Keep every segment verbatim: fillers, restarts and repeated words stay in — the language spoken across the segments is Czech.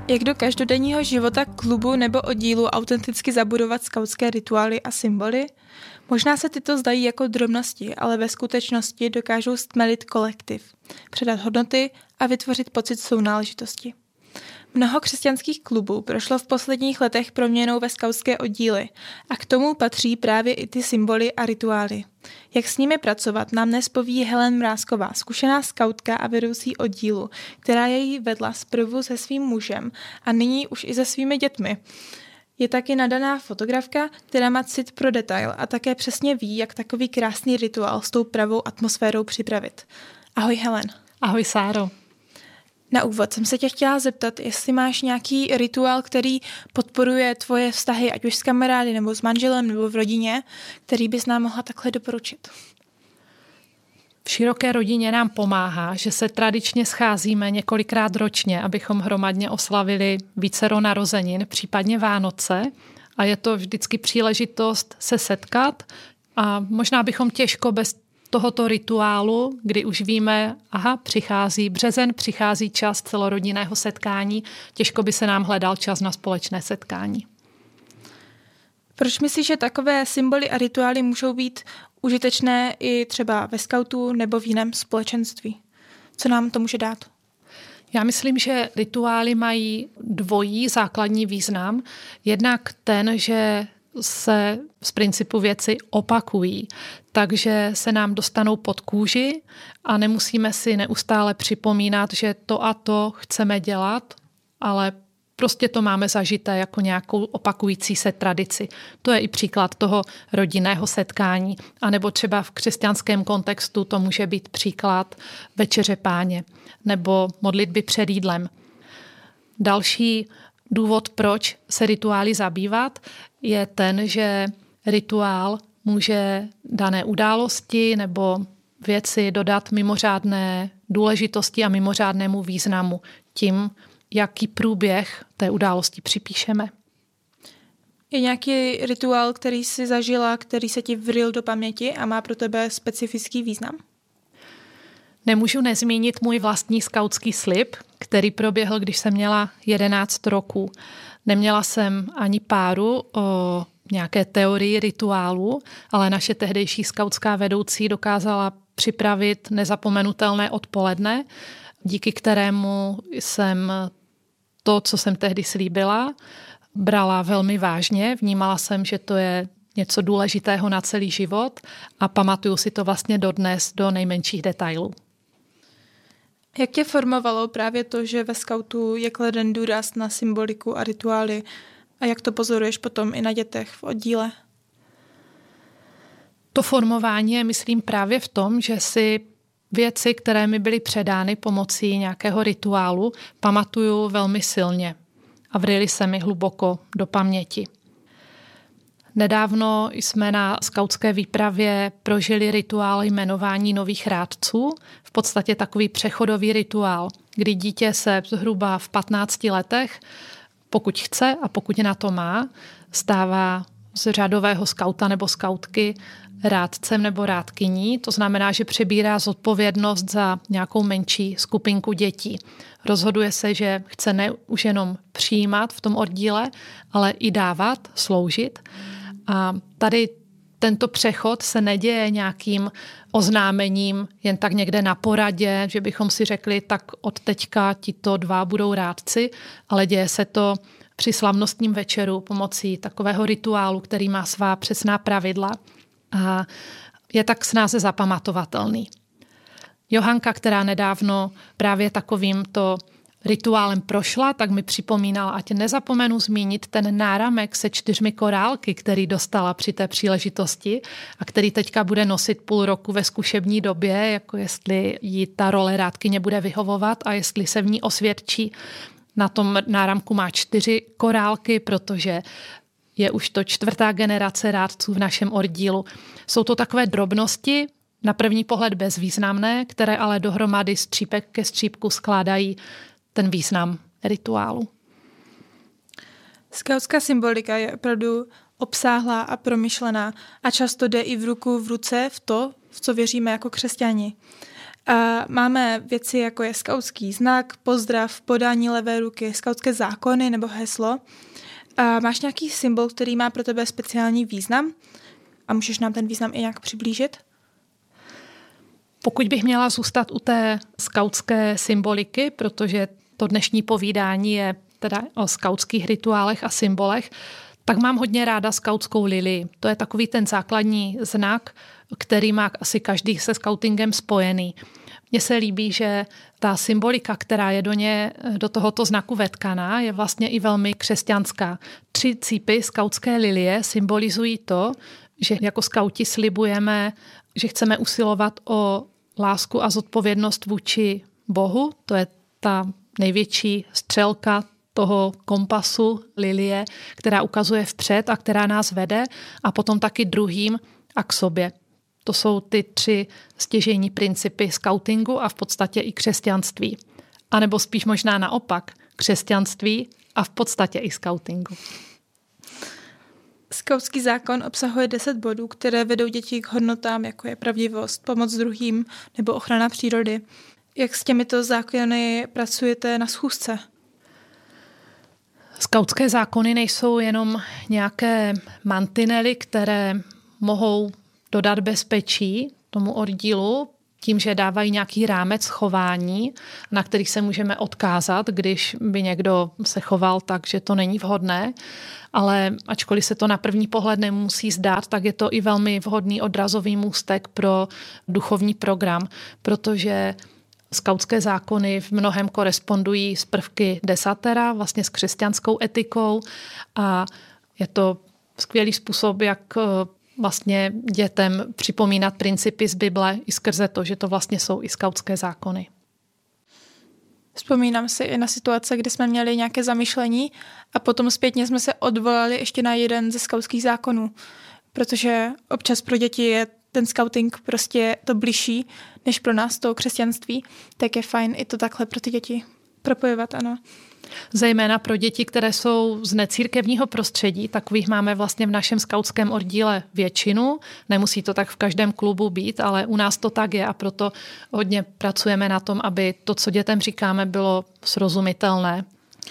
Jak do každodenního života klubu nebo oddílu autenticky zabudovat skautské rituály a symboly? Možná se tyto zdají jako drobnosti, ale ve skutečnosti dokážou stmelit kolektiv, předat hodnoty a vytvořit pocit sounáležitosti. Mnoho křesťanských klubů prošlo v posledních letech proměnou ve skautské oddíly a k tomu patří právě i ty symboly a rituály. Jak s nimi pracovat, nám dnes poví Helen Mrázková, zkušená skautka a vedoucí oddílu, která jej vedla zprvu se svým mužem a nyní už i se svými dětmi. Je taky nadaná fotografka, která má cit pro detail a také přesně ví, jak takový krásný rituál s tou pravou atmosférou připravit. Ahoj Helen. Ahoj Sáro. Na úvod jsem se tě chtěla zeptat, jestli máš nějaký rituál, který podporuje tvoje vztahy, ať už s kamarády, nebo s manželem, nebo v rodině, který bys nám mohla takhle doporučit. V široké rodině nám pomáhá, že se tradičně scházíme několikrát ročně, abychom hromadně oslavili vícero narozenin, případně Vánoce. A je to vždycky příležitost se setkat a možná bychom těžko bez tohoto rituálu, kdy už víme, aha, přichází březen, přichází čas celorodinného setkání, těžko by se nám hledal čas na společné setkání. Proč myslíš, že takové symboly a rituály můžou být užitečné i třeba ve skautu nebo v jiném společenství? Co nám to může dát? Já myslím, že rituály mají dvojí základní význam. Jednak ten, že se z principu věci opakují, takže se nám dostanou pod kůži a nemusíme si neustále připomínat, že to a to chceme dělat, ale prostě to máme zažité jako nějakou opakující se tradici. To je i příklad toho rodinného setkání. A nebo třeba v křesťanském kontextu to může být příklad večeře Páně nebo modlitby před jídlem. Další důvod, proč se rituály zabývat, je ten, že rituál může dané události nebo věci dodat mimořádné důležitosti a mimořádnému významu tím, jaký průběh té události připíšeme. Je nějaký rituál, který jsi zažila, který se ti vryl do paměti a má pro tebe specifický význam? Nemůžu nezmínit můj vlastní skautský slib, který proběhl, když jsem měla jedenáct roků. Neměla jsem ani páru o nějaké teorii rituálu, ale naše tehdejší skautská vedoucí dokázala připravit nezapomenutelné odpoledne, díky kterému jsem to, co jsem tehdy slíbila, brala velmi vážně. Vnímala jsem, že to je něco důležitého na celý život a pamatuju si to vlastně dodnes do nejmenších detailů. Jak tě formovalo právě to, že ve skautu je kladen důraz na symboliku a rituály a jak to pozoruješ potom i na dětech v oddíle? To formování je, myslím, právě v tom, že si věci, které mi byly předány pomocí nějakého rituálu, pamatuju velmi silně a vryly se mi hluboko do paměti. Nedávno jsme na skautské výpravě prožili rituál jmenování nových rádců, v podstatě takový přechodový rituál, kdy dítě se zhruba v patnácti letech, pokud chce a pokud na to má, stává z řadového skauta nebo skautky rádcem nebo rádkyní. To znamená, že přebírá zodpovědnost za nějakou menší skupinku dětí. Rozhoduje se, že chce ne už jenom přijímat v tom oddíle, ale i dávat, sloužit. A tady tento přechod se neděje nějakým oznámením jen tak někde na poradě, že bychom si řekli, tak od teďka tito dva budou rádci, ale děje se to při slavnostním večeru pomocí takového rituálu, který má svá přesná pravidla a je tak snáze zapamatovatelný. Johanka, která nedávno právě takovýmto rituálem prošla, tak mi připomínala, ať nezapomenu zmínit ten náramek se čtyřmi korálky, který dostala při té příležitosti a který teďka bude nosit půl roku ve zkušební době, jako jestli jí ta role rádkyně bude vyhovovat a jestli se v ní osvědčí. Na tom náramku má čtyři korálky, protože je už to čtvrtá generace rádců v našem oddílu. Jsou to takové drobnosti, na první pohled bezvýznamné, které ale dohromady střípek ke střípku skládají ten význam rituálu. Skautská symbolika je opravdu obsáhlá a promyšlená a často jde i v ruku v ruce v to, v co věříme jako křesťani. A máme věci, jako je skautský znak, pozdrav, podání levé ruky, skautské zákony nebo heslo. A máš nějaký symbol, který má pro tebe speciální význam? A můžeš nám ten význam i nějak přiblížit? Pokud bych měla zůstat u té skautské symboliky, protože to dnešní povídání je teda o skautských rituálech a symbolech, tak mám hodně ráda skautskou lilii. To je takový ten základní znak, který má asi každý se skautingem spojený. Mně se líbí, že ta symbolika, která je do ně, do tohoto znaku vetkaná, je vlastně i velmi křesťanská. Tři cípy skautské lilie symbolizují to, že jako skauti slibujeme, že chceme usilovat o lásku a zodpovědnost vůči Bohu. To je ta největší střelka toho kompasu lilie, která ukazuje vpřed a která nás vede, a potom taky druhým a k sobě. To jsou ty tři stěžejní principy skautingu a v podstatě i křesťanství. A nebo spíš možná naopak, křesťanství a v podstatě i skautingu. Skautský zákon obsahuje deset bodů, které vedou děti k hodnotám, jako je pravdivost, pomoc druhým nebo ochrana přírody. Jak s těmito zákony pracujete na schůzce? Skautské zákony nejsou jenom nějaké mantinely, které mohou dodat bezpečí tomu oddílu tím, že dávají nějaký rámec chování, na který se můžeme odkázat, když by někdo se choval tak, že to není vhodné. Ale ačkoliv se to na první pohled nemusí zdát, tak je to i velmi vhodný odrazový můstek pro duchovní program, protože skautské zákony v mnohem korespondují s prvky desatera, vlastně s křesťanskou etikou, a je to skvělý způsob, jak vlastně dětem připomínat principy z Bible i skrze to, že to vlastně jsou i skautské zákony. Vzpomínám si i na situace, kdy jsme měli nějaké zamyšlení a potom zpětně jsme se odvolali ještě na jeden ze skautských zákonů, protože občas pro děti je ten skauting prostě to bližší, než pro nás to křesťanství, tak je fajn i to takhle pro ty děti propojovat, ano. Zejména pro děti, které jsou z necírkevního prostředí, takových máme vlastně v našem skautském oddíle většinu. Nemusí to tak v každém klubu být, ale u nás to tak je, a proto hodně pracujeme na tom, aby to, co dětem říkáme, bylo srozumitelné.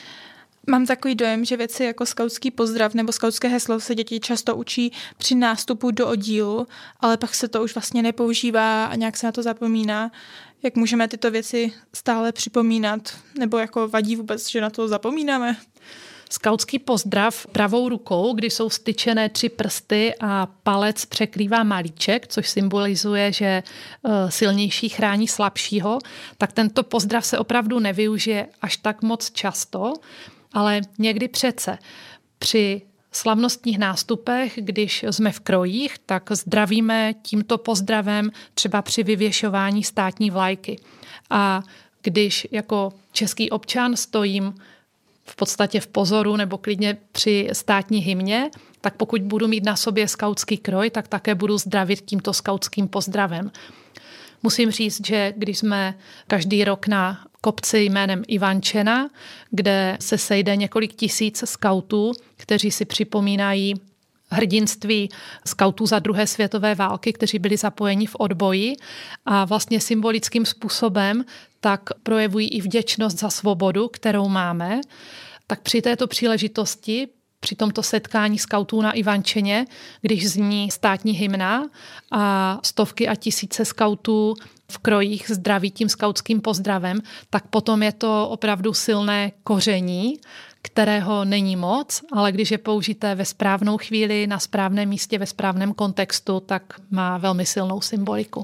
Mám takový dojem, že věci jako skautský pozdrav nebo skautské heslo se děti často učí při nástupu do oddílu, ale pak se to už vlastně nepoužívá a nějak se na to zapomíná. Jak můžeme tyto věci stále připomínat? Nebo jako vadí vůbec, že na to zapomínáme? Skautský pozdrav pravou rukou, kdy jsou styčené tři prsty a palec překrývá malíček, což symbolizuje, že silnější chrání slabšího, tak tento pozdrav se opravdu nevyužije až tak moc často, ale někdy přece. Při slavnostních nástupech, když jsme v krojích, tak zdravíme tímto pozdravem třeba při vyvěšování státní vlajky. A když jako český občan stojím v podstatě v pozoru nebo klidně při státní hymně, tak pokud budu mít na sobě skautský kroj, tak také budu zdravit tímto skautským pozdravem. Musím říct, že když jsme každý rok na kopci jménem Ivančena, kde se sejde několik tisíc skautů, kteří si připomínají hrdinství skautů za druhé světové války, kteří byli zapojeni v odboji a vlastně symbolickým způsobem tak projevují i vděčnost za svobodu, kterou máme, tak při této příležitosti, při tomto setkání skautů na Ivančeně, když zní státní hymna a stovky a tisíce skautů v krojích zdraví tím skautským pozdravem, tak potom je to opravdu silné koření, kterého není moc, ale když je použité ve správnou chvíli, na správném místě, ve správném kontextu, tak má velmi silnou symboliku.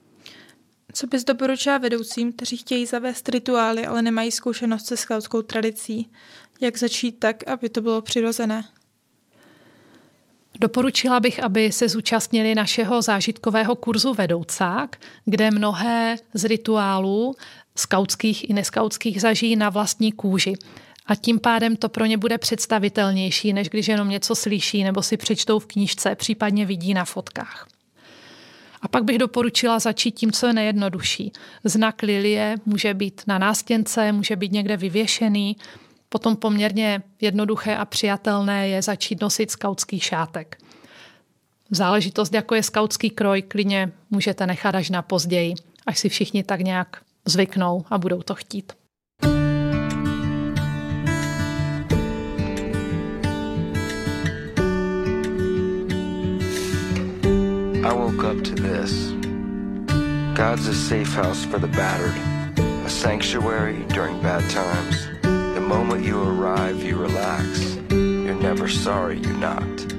Co bys doporučila vedoucím, kteří chtějí zavést rituály, ale nemají zkušenost se skautskou tradicí? Jak začít tak, aby to bylo přirozené? Doporučila bych, aby se zúčastnili našeho zážitkového kurzu Vedoucák, kde mnohé z rituálů skautských i neskautských zažijí na vlastní kůži. A tím pádem to pro ně bude představitelnější, než když jenom něco slyší nebo si přečtou v knížce, případně vidí na fotkách. A pak bych doporučila začít tím, co je nejjednodušší. Znak lilie může být na nástěnce, může být někde vyvěšený. Potom poměrně jednoduché a přijatelné je začít nosit skautský šátek. Záležitost, jako je skautský kroj, klidně můžete nechat až na později. až si všichni tak nějak zvyknou a budou to chtít. I woke up to this. God's a safe house for the battered, a sanctuary during bad times. The moment you arrive, you relax. You're never sorry you knocked.